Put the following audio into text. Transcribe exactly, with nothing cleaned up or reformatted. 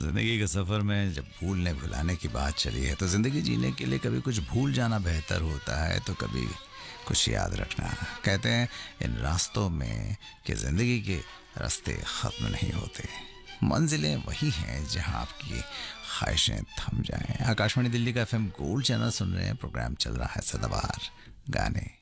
जिंदगी के सफर में जब भूलने भुलाने की बात चली है तो जिंदगी जीने के लिए कभी कुछ भूल जाना बेहतर होता है तो कभी कुछ याद रखना। कहते हैं इन रास्तों में कि जिंदगी के रास्ते खत्म नहीं होते, मंजिलें वही हैं जहां आपकी ख्वाहिशें थम जाएं। आकाशवाणी दिल्ली का एफएम गोल्ड चैनल सुन रहे हैं, प्रोग्राम चल रहा है सदाबहार गाने।